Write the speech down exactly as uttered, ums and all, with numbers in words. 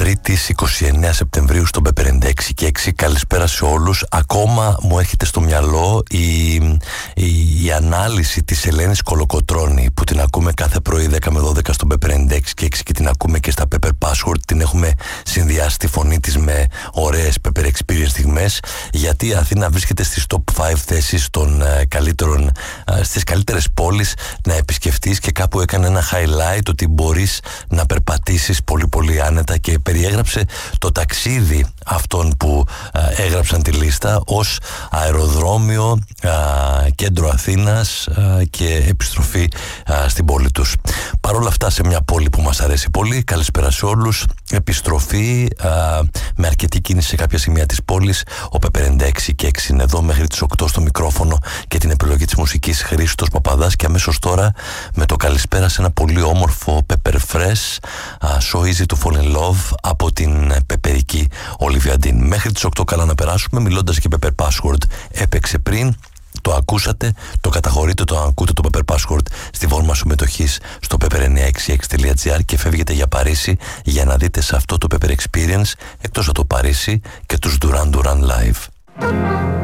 Τρίτης είκοσι εννέα Σεπτεμβρίου στον Pepper ενενήντα έξι και έξι. Καλησπέρα σε όλους. Ακόμα μου έρχεται στο μυαλό η, η, η ανάλυση της Ελένης Κολοκοτρώνη που την ακούμε κάθε πρωί δέκα με δώδεκα στον Pepper ενενήντα έξι και έξι και την ακούμε και στα Pepper Password. Την έχουμε συνδυάσει τη φωνή της με ωραίες Pepper Experience στιγμές, γιατί η Αθήνα βρίσκεται στις top πέντε θέσεις των uh, καλύτερων, uh, στις καλύτερες πόλεις να επισκεφτείς, και κάπου έκανε ένα highlight ότι μπορείς να περπατήσεις πολύ πολύ άνετα και περιέγραψε το ταξίδι αυτών που α, έγραψαν τη λίστα ως αεροδρόμιο, α, κέντρο Αθήνας α, και επιστροφή α, στην πόλη τους. Παρ' όλα αυτά, σε μια πόλη που μας αρέσει πολύ, καλησπέρα σε όλους, επιστροφή α, με αρκετή κίνηση σε κάποια σημεία της πόλης. Ο Pepper ενενήντα έξι και έξι είναι εδώ μέχρι τις οκτώ στο μικρόφωνο και την επιλογή της μουσικής Χρήστος Παπαδάς, και αμέσως τώρα με το καλησπέρα σε ένα πολύ όμορφο Pepper Fresh, uh, So Easy to Fall in Love από την πεπερική Olivia Dean. Μέχρι τις οκτώ καλά να περάσουμε, μιλώντας και Pepper Password έπαιξε πριν. Το ακούσατε, το καταχωρείτε, το ακούτε το Pepper Password στη φόρμα συμμετοχής στο pepper εννιακόσια εξήντα έξι τελεία gr και φεύγετε για Παρίσι για να δείτε σε αυτό το Pepper Experience εκτός από το Παρίσι και τους Duran Duran Live.